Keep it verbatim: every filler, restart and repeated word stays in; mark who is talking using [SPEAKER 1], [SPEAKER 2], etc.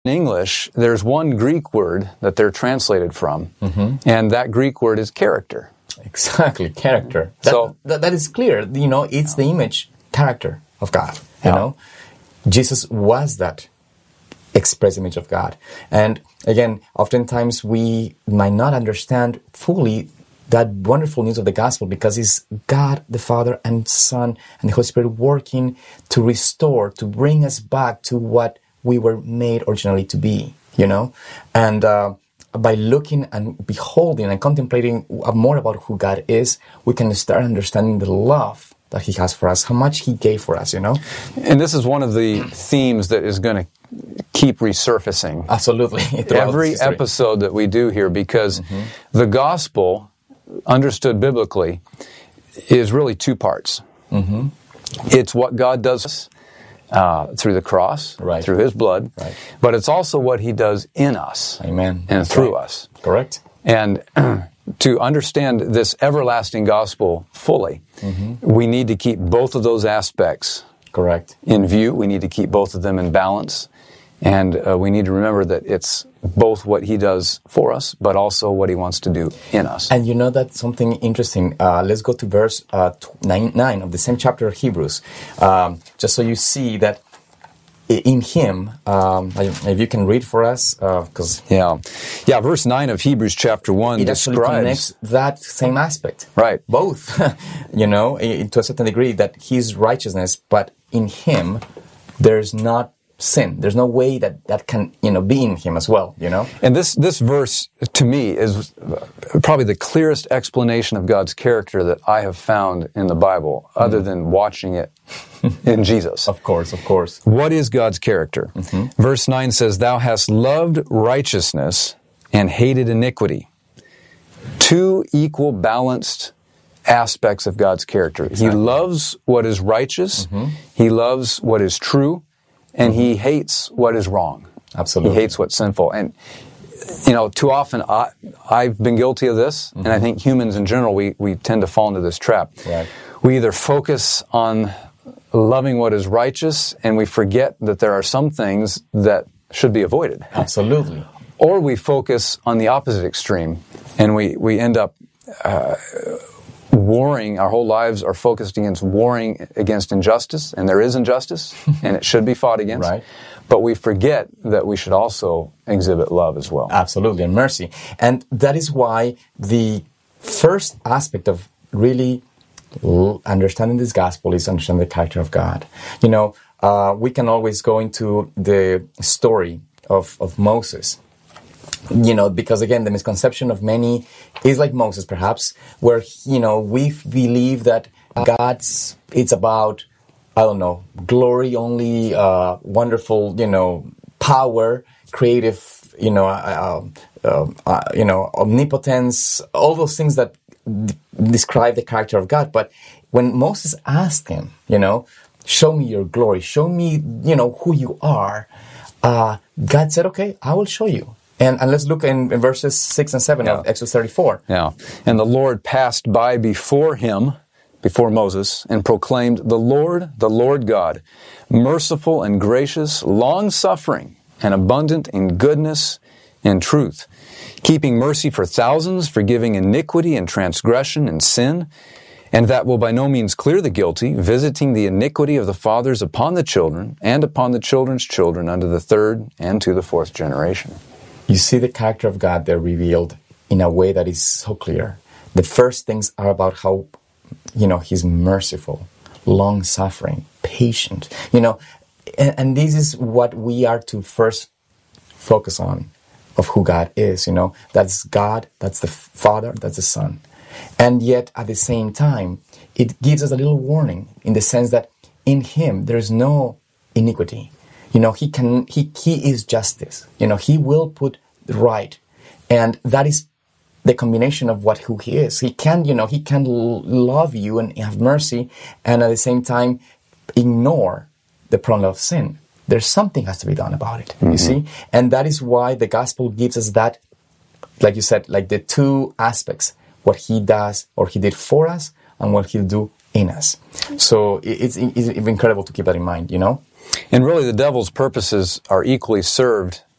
[SPEAKER 1] In English, there's one Greek word that they're translated from, mm-hmm. and that Greek word is character.
[SPEAKER 2] Exactly, character. That,
[SPEAKER 1] so
[SPEAKER 2] that, that is clear. You know, it's the image, character of God. You
[SPEAKER 1] yeah.
[SPEAKER 2] know, Jesus was that express image of God. And again, oftentimes we might not understand fully that wonderful news of the gospel because it's God, the Father and Son and the Holy Spirit working to restore, to bring us back to what we were made originally to be, you know? And uh, by looking and beholding and contemplating more about who God is, we can start understanding the love that He has for us, how much He gave for us, you know?
[SPEAKER 1] And this is one of the themes that is going to keep resurfacing.
[SPEAKER 2] Absolutely.
[SPEAKER 1] Every episode that we do here, because mm-hmm. the gospel, understood biblically, is really two parts. Mm-hmm. It's what God does uh, through the cross,
[SPEAKER 2] right.
[SPEAKER 1] through His blood,
[SPEAKER 2] right.
[SPEAKER 1] but it's also what He does in us.
[SPEAKER 2] Amen.
[SPEAKER 1] And
[SPEAKER 2] That's
[SPEAKER 1] through
[SPEAKER 2] right.
[SPEAKER 1] us.
[SPEAKER 2] Correct.
[SPEAKER 1] And to understand this everlasting gospel fully, mm-hmm. we need to keep both of those aspects
[SPEAKER 2] Correct.
[SPEAKER 1] in view. We need to keep both of them in balance. And uh, we need to remember that it's both what He does for us, but also what He wants to do in us.
[SPEAKER 2] And you know that's something interesting. Uh, let's go to verse uh, nine, nine of the same chapter of Hebrews, um, just so you see that in Him, um, if you can read for us, because uh,
[SPEAKER 1] yeah, yeah, verse nine of Hebrews chapter one
[SPEAKER 2] it
[SPEAKER 1] describes
[SPEAKER 2] actually connects that same aspect,
[SPEAKER 1] right?
[SPEAKER 2] Both, you know, to a certain degree, that His righteousness, but in Him, there's not sin. There's no way that that can, you know, be in Him as well, you know?
[SPEAKER 1] And this, this verse, to me, is probably the clearest explanation of God's character that I have found in the Bible, mm. other than watching it in Jesus.
[SPEAKER 2] Of course, of course.
[SPEAKER 1] What is God's character? Mm-hmm. Verse nine says, "Thou hast loved righteousness and hated iniquity." Two equal, balanced aspects of God's character. Exactly. He loves what is righteous. Mm-hmm. He loves what is true. And He hates what is wrong.
[SPEAKER 2] Absolutely.
[SPEAKER 1] He hates what's sinful. And, you know, too often I, I've been guilty of this, mm-hmm. and I think humans in general, we, we tend to fall into this trap.
[SPEAKER 2] Right.
[SPEAKER 1] We either focus on loving what is righteous, and we forget that there are some things that should be avoided.
[SPEAKER 2] Absolutely.
[SPEAKER 1] Or we focus on the opposite extreme, and we, we end up uh, warring. Our whole lives are focused against warring against injustice, and there is injustice, and it should be fought against.
[SPEAKER 2] Right.
[SPEAKER 1] But we forget that we should also exhibit love as well.
[SPEAKER 2] Absolutely, and mercy. And that is why the first aspect of really understanding this gospel is understanding the character of God. You know, uh, we can always go into the story of, of Moses. You know, because again, the misconception of many is like Moses, perhaps, where, you know, we believe that God's, it's about, I don't know, glory only, uh, wonderful, you know, power, creative, you know, uh, uh, uh, you know, omnipotence, all those things that d- describe the character of God. But when Moses asked Him, you know, show me your glory, show me, you know, who you are, uh, God said, okay, I will show you. And, and let's look in, in verses six and seven yeah. of Exodus thirty-four.
[SPEAKER 1] Yeah. "And the Lord passed by before him," before Moses, "and proclaimed, The Lord, the Lord God, merciful and gracious, long-suffering, and abundant in goodness and truth, keeping mercy for thousands, forgiving iniquity and transgression and sin, and that will by no means clear the guilty, visiting the iniquity of the fathers upon the children, and upon the children's children unto the third and to the fourth generation."
[SPEAKER 2] You see the character of God there revealed in a way that is so clear. The first things are about how, you know, He's merciful, long-suffering, patient. You know, and, and this is what we are to first focus on of who God is, you know. That's God, that's the Father, that's the Son. And yet, at the same time, it gives us a little warning in the sense that in Him, there is no iniquity. You know, he can, he, he is justice. You know, He will put right. And that is the combination of what, who He is. He can, you know, He can l- love you and have mercy and at the same time ignore the problem of sin. There's something has to be done about it, mm-hmm. you see? And that is why the gospel gives us that, like you said, like the two aspects, what He does or He did for us and what He'll do in us. So it's, it's incredible to keep that in mind, you know?
[SPEAKER 1] And really, the devil's purposes are equally served